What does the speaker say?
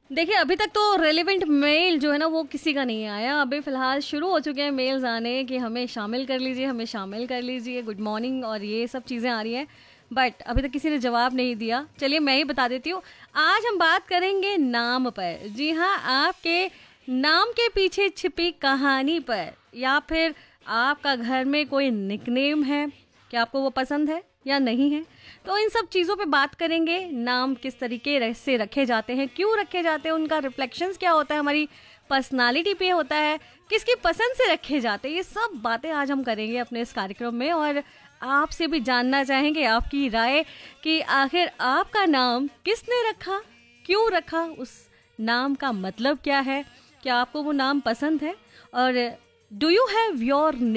देखिए, अभी तक तो रेलेवेंट मेल जो है ना वो किसी का नहीं आया। अभी फ़िलहाल शुरू हो चुके हैं मेल्स आने कि हमें शामिल कर लीजिए, हमें शामिल कर लीजिए, गुड मॉर्निंग और ये सब चीज़ें आ रही हैं। बट अभी तक किसी ने जवाब नहीं दिया। चलिए मैं ही बता देती हूँ। आज हम बात करेंगे नाम पर। जी हाँ, आपके नाम के पीछे छिपी कहानी पर, या फिर आपका घर में कोई निकनेम है, क्या आपको वो पसंद है या नहीं है। तो इन सब चीज़ों पे बात करेंगे। नाम किस तरीके से रखे जाते हैं, क्यों रखे जाते हैं, उनका रिफ्लेक्शंस क्या होता है, हमारी पर्सनालिटी पे होता है, किसकी पसंद से रखे जाते हैं, ये सब बातें आज हम करेंगे अपने इस कार्यक्रम में। और आपसे भी जानना चाहेंगे आपकी राय कि आखिर आपका नाम किसने रखा, क्यों रखा, उस नाम का मतलब क्या है, क्या आपको वो नाम पसंद है, और डू यू हैव योर